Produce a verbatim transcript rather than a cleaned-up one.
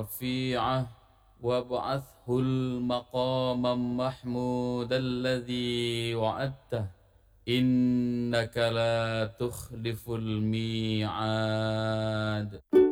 رفيعة وابعثه المقام المحمود الذي وعدته إنك لا تخلف الميعاد.